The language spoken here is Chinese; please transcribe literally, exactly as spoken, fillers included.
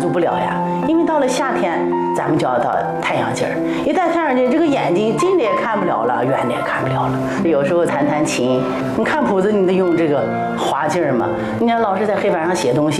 足不了呀，因为到了夏天，咱们就要到太阳镜儿，一戴太阳镜，这个眼睛近的也看不了了，远的也看不了了。有时候弹弹琴，你看谱子，你得用这个滑镜嘛。你看老师在黑板上写东西。